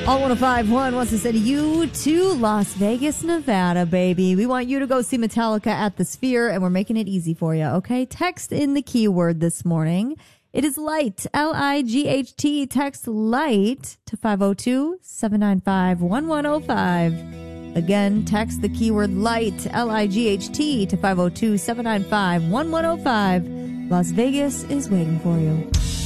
All 105.1 wants to send you to Las Vegas, Nevada, baby. We want you to go see Metallica at the Sphere, and we're making it easy for you, okay? Text in the keyword this morning. It is LIGHT, L-I-G-H-T. Text LIGHT to 502-795-1105. Again, text the keyword LIGHT, L-I-G-H-T, to 502-795-1105. Las Vegas is waiting for you.